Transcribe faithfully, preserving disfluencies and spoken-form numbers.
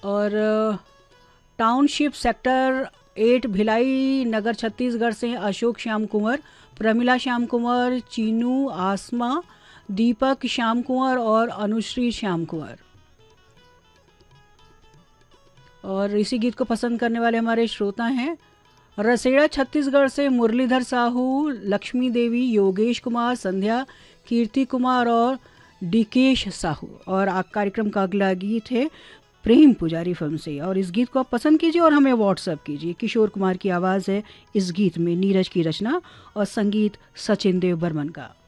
और township sector eight Bhilai नगर छत्तीसगढ़ से हैं अशोक श्याम कुंवर, प्रमिला श्याम कुंवर, चीनू, आसमा, दीपक श्याम कुंवर और अनुश्री श्याम कुंवर। और इसी गीत को पसंद करने वाले हमारे श्रोता हैं रसेड़ा छत्तीसगढ़ से मुरलीधर साहू, लक्ष्मी देवी, योगेश कुमार, संध्या, कीर्ति कुमार और डिकेश साहू। और आ कार्यक्रम का अगला गीत है प्रेम पुजारी फिल्म से, और इस गीत को आप पसंद कीजिए और हमें व्हाट्सएप कीजिए। किशोर कुमार की आवाज़ है इस गीत में, नीरज की रचना और संगीत सचिन देव बर्मन का।